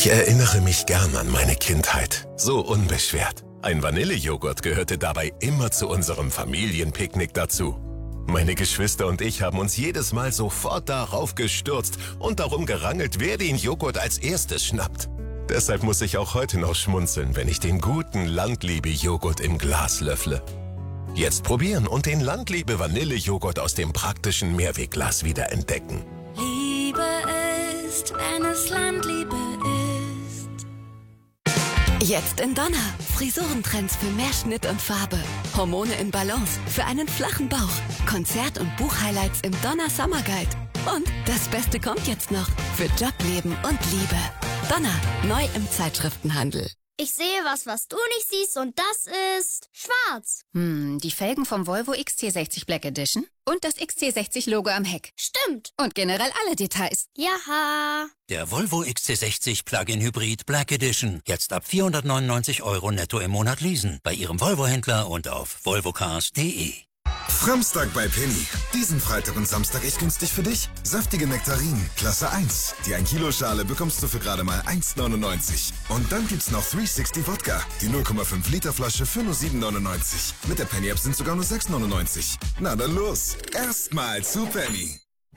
Ich erinnere mich gern an meine Kindheit. So unbeschwert. Ein Vanillejoghurt gehörte dabei immer zu unserem Familienpicknick dazu. Meine Geschwister und ich haben uns jedes Mal sofort darauf gestürzt und darum gerangelt, wer den Joghurt als erstes schnappt. Deshalb muss ich auch heute noch schmunzeln, wenn ich den guten Landliebe-Joghurt im Glas löffle. Jetzt probieren und den Landliebe-Vanillejoghurt aus dem praktischen Mehrwegglas wieder entdecken. Liebe ist, wenn es Landliebe ist. Jetzt in Donner. Frisurentrends für mehr Schnitt und Farbe. Hormone in Balance für einen flachen Bauch. Konzert- und Buchhighlights im Donner Summer Guide. Und das Beste kommt jetzt noch. Für Job, Leben und Liebe. Donner. Neu im Zeitschriftenhandel. Ich sehe was du nicht siehst und das ist schwarz. Die Felgen vom Volvo XC60 Black Edition und das XC60-Logo am Heck. Stimmt. Und generell alle Details. Jaha. Der Volvo XC60 Plug-in Hybrid Black Edition. Jetzt ab 499 € netto im Monat leasen. Bei Ihrem Volvo-Händler und auf volvocars.de. Framstag bei Penny. Diesen Freitag und Samstag echt günstig für dich. Saftige Nektarinen, Klasse 1. Die 1 Kilo Schale bekommst du für gerade mal 1,99. Und dann gibt's noch 360 Wodka. Die 0,5 Liter Flasche für nur 7,99. Mit der Penny App sind sogar nur 6,99. Na dann los. Erstmal zu Penny.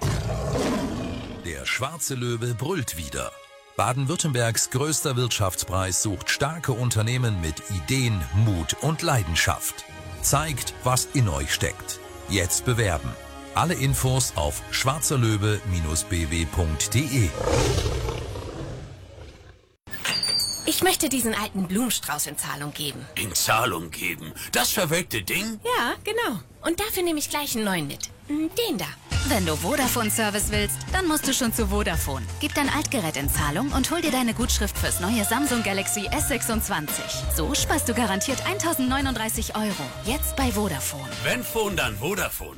Der schwarze Löwe brüllt wieder. Baden-Württembergs größter Wirtschaftspreis sucht starke Unternehmen mit Ideen, Mut und Leidenschaft. Zeigt, was in euch steckt. Jetzt bewerben. Alle Infos auf schwarzerlöwe-bw.de. Ich möchte diesen alten Blumenstrauß in Zahlung geben. In Zahlung geben? Das verwelkte Ding? Ja, genau. Und dafür nehme ich gleich einen neuen mit. Den da. Wenn du Vodafone-Service willst, dann musst du schon zu Vodafone. Gib dein Altgerät in Zahlung und hol dir deine Gutschrift fürs neue Samsung Galaxy S26. So sparst du garantiert 1.039 €. Jetzt bei Vodafone. Wenn Phone, dann Vodafone.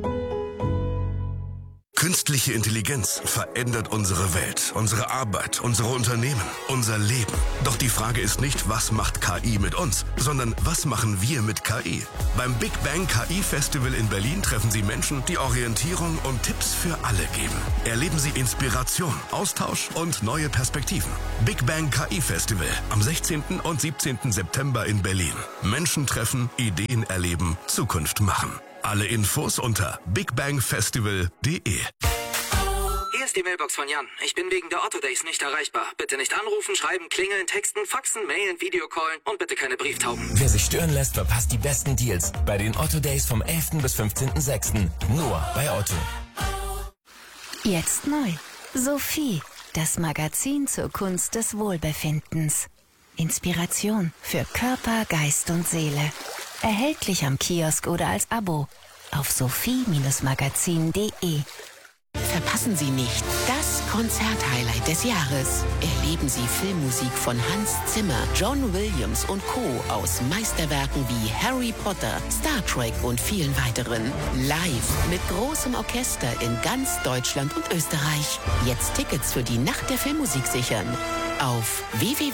Künstliche Intelligenz verändert unsere Welt, unsere Arbeit, unsere Unternehmen, unser Leben. Doch die Frage ist nicht, was macht KI mit uns, sondern was machen wir mit KI? Beim Big Bang KI Festival in Berlin treffen Sie Menschen, die Orientierung und Tipps für alle geben. Erleben Sie Inspiration, Austausch und neue Perspektiven. Big Bang KI Festival am 16. und 17. September in Berlin. Menschen treffen, Ideen erleben, Zukunft machen. Alle Infos unter bigbangfestival.de. Hier ist die Mailbox von Jan. Ich bin wegen der Otto Days nicht erreichbar. Bitte nicht anrufen, schreiben, klingeln, texten, faxen, mailen, Videocallen und bitte keine Brieftauben. Wer sich stören lässt, verpasst die besten Deals bei den Otto Days vom 11. bis 15.06. Nur bei Otto. Jetzt neu. Sophie, das Magazin zur Kunst des Wohlbefindens. Inspiration für Körper, Geist und Seele. Erhältlich am Kiosk oder als Abo auf sophie-magazin.de. Verpassen Sie nicht das Konzerthighlight des Jahres. Erleben Sie Filmmusik von Hans Zimmer, John Williams und Co. aus Meisterwerken wie Harry Potter, Star Trek und vielen weiteren. Live mit großem Orchester in ganz Deutschland und Österreich. Jetzt Tickets für die Nacht der Filmmusik sichern auf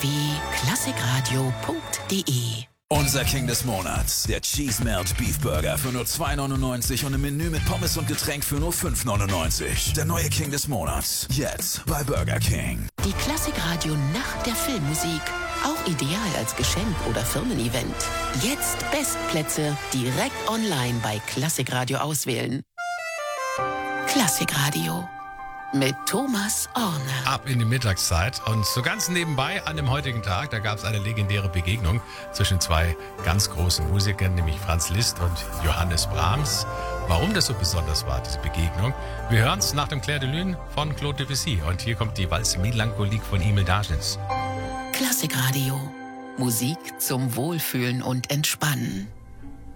www.klassikradio.de. Unser King des Monats, der Cheese Melt Beef Burger für nur 2,99 und im Menü mit Pommes und Getränk für nur 5,99. Der neue King des Monats, jetzt bei Burger King. Die Klassikradio Nacht der Filmmusik, auch ideal als Geschenk oder Firmen-Event. Jetzt Bestplätze direkt online bei Klassikradio auswählen. Klassikradio. Mit Thomas Orner. Ab in die Mittagszeit und so ganz nebenbei an dem heutigen Tag, da gab es eine legendäre Begegnung zwischen zwei ganz großen Musikern, nämlich Franz Liszt und Johannes Brahms. Warum das so besonders war, diese Begegnung, wir hören es nach dem Clair de Lune von Claude Debussy und hier kommt die Valse Melancholique von Emil Degens. Klassikradio. Musik zum Wohlfühlen und Entspannen.